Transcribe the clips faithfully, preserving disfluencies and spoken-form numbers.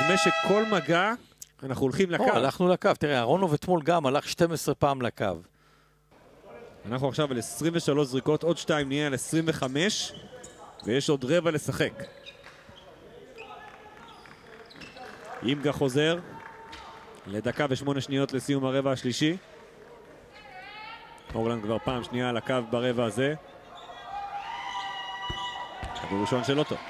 נדמה שכל מגע, אנחנו הולכים לקו. הלכנו לקו, תראה, אהרונוב אתמול גם הלך שתים עשרה פעם לקו. אנחנו עכשיו על עשרים ושלוש זריקות, עוד שתיים נהיה על עשרים וחמש, ויש עוד רבע לשחק. אימגה חוזר, לדקה ושמונה שניות לסיום הרבע השלישי. אורלנד כבר פעם שנייה על הקו ברבע הזה. כדור ראשון של אוטו.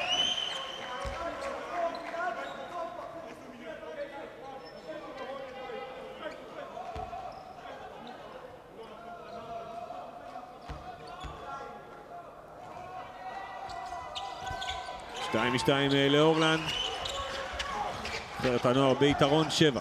שתיים משתיים לאורלנד. נבחרת הנוער ביתרון שבע.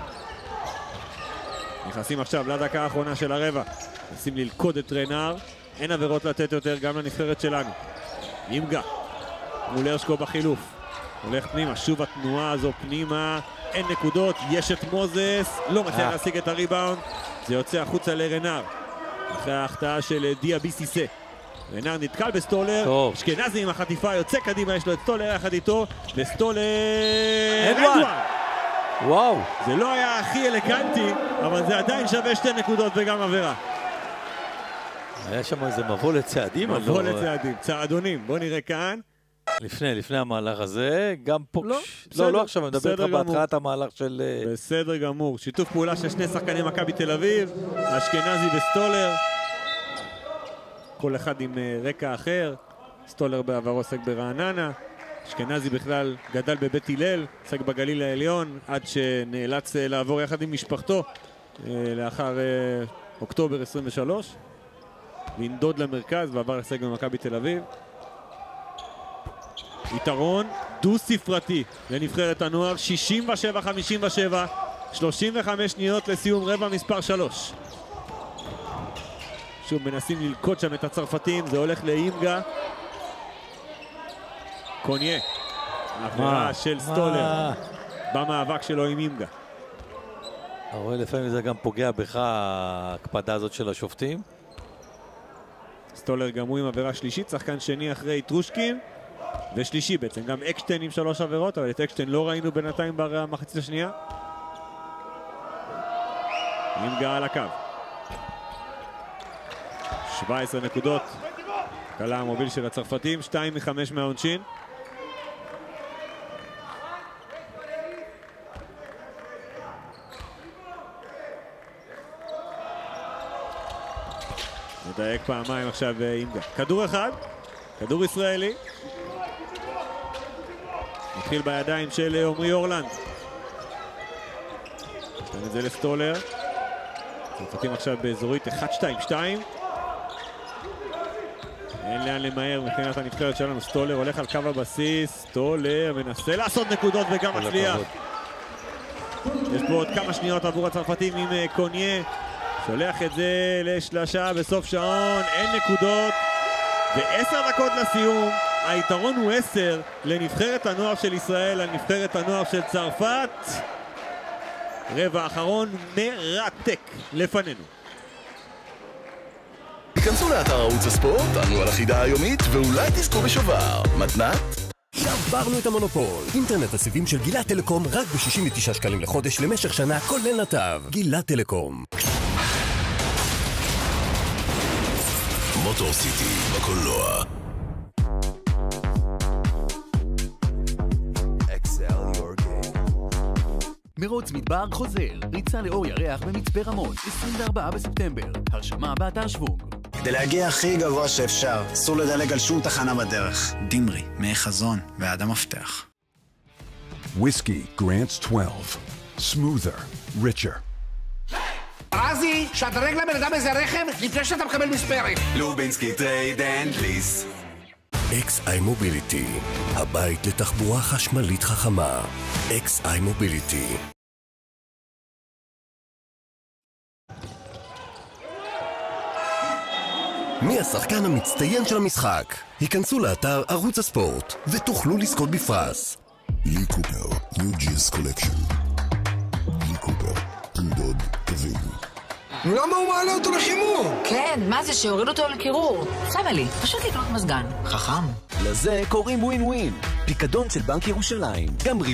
נכנסים עכשיו לדקה האחרונה של הרבע. נסים ללכוד את רנר. אין עבירות לתת יותר גם לנבחרת שלנו. אימגה מול הרשקו בחילוף. הולך פנימה, שוב התנועה הזו פנימה. אין נקודות, יש את מוזס. לא מצליח להשיג את הריבאונד. זה יוצא החוצה לרנר. אחרי ההחטאה של דיה ביסיסה. רנר נתקל בסטולר, אשכנזי עם החטיפה, יוצא קדימה, יש לו את סטולר יחד איתו, וסטולר... אדוארד! וואו! זה לא היה הכי אלגנטי, אבל זה עדיין שווה שתי נקודות וגם עבירה. היה שם איזה מבוא לצעדים. מבוא לצעדים, צעדונים, בוא נראה כאן. לפני, לפני המהלך הזה, גם פה... לא, לא עכשיו, אני מדבר איתך בהתחלת המהלך של... בסדר גמור, שיתוף פעולה של שני שחקני מכבי תל אביב, אשכנזי וסטולר. כל אחד עם רקע אחר, סטולר בעברו עסק ברעננה, אשכנזי בכלל גדל בבית הלל, עסק בגליל העליון, עד שנאלץ לעבור יחד עם משפחתו לאחר אוקטובר עשרים ושלוש, לנדוד למרכז ועבר עסק במכבי תל אביב. יתרון דו ספרתי לנבחרת הנוער, שישים ושבע חמישים ושבע, שלושים וחמש שניות לסיום רבע מספר שלוש. שוב מנסים ללקוד שם את הצרפתים, זה הולך לאימגה. קוניה, עבירה של סטולר במאבק שלו עם אימגה. רואה לפעמים זה גם פוגע בך ההקפדה הזאת של השופטים. סטולר גם הוא עם עבירה שלישית, שחקן שני אחרי טרושקין, ושלישי בעצם, גם אקשטיין עם שלוש עבירות, אבל את אקשטיין לא ראינו בינתיים במחצית השנייה. אימגה על הקו. שבע עשרה נקודות, קלה המוביל של הצרפתים, שתיים מחמש מהעונשין. נדייק פעמיים עכשיו אימגה. כדור אחד, כדור ישראלי. מתחיל בידיים של עומרי אורלנד. נתן את זה לסטולר. צרפתים עכשיו באזורית אחת שתיים שתיים. אין לאן למהר מבחינת הנבחרת שלנו. סטולר הולך על קו הבסיס, סטולר מנסה לעשות נקודות וגם מצליח. יש פה עוד כמה שניות עבור הצרפתים עם קוניה, שולח את זה לשלשה בסוף שעון, אין נקודות, ועשר דקות לסיום. היתרון הוא עשר לנבחרת הנוער של ישראל על נבחרת הנוער של צרפת. רבע אחרון מרתק לפנינו. היכנסו לאתר ערוץ הספורט, ענו על החידה היומית, ואולי תזכו בשובר. מתנת? שברנו את המונופול. אינטרנט הסיבים של גילת טלקום רק ב-שישים ותשעה שקלים לחודש למשך שנה, כולל נתב. גילת טלקום. מוטור סיטי בקולנוע. מרוץ מדבר חוזר, ריצה לאור ירח במצפה רמון, עשרים וארבעה בספטמבר, הרשמה באתר שוונג. כדי להגיע הכי גבוה שאפשר, אסור לדלג על שום תחנה בדרך. דימרי, מי חזון ועד המפתח. Whiskey Grants twelve. Smoother, richer. רזי, שדרג לבן אדם איזה רכב לפני שאתה מקבל מספרת. לובינסקי טרייד אנד ליס. אקס-איי מוביליטי, הבית לתחבורה חשמלית חכמה. אקס-איי מוביליטי. מי השחקן המצטיין של המשחק? היכנסו לאתר ערוץ הספורט ותוכלו לזכות בפרס. לי קופר, ניו ג'יז קולקשן. לי קופר, תמדוד, תבין. למה הוא מעלה אותו לחימום? כן, מה זה שהוריד אותו לקירור? פמילי, פשוט לקנות מזגן. חכם. לזה קוראים ווין ווין. פיקדון של בנק ירושלים. גם